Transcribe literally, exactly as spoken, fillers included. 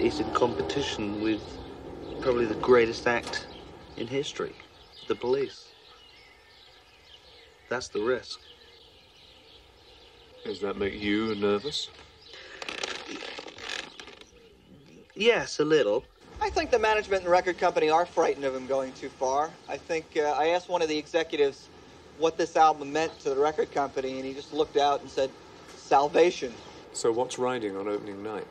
is in competition with probably the greatest act in history, the Police. That's the risk. Does that make you nervous? Yes, a little. I think the management and record company are frightened of him going too far. I think uh, I asked one of the executives what this album meant to the record company, and he just looked out and said, salvation. So what's riding on opening night?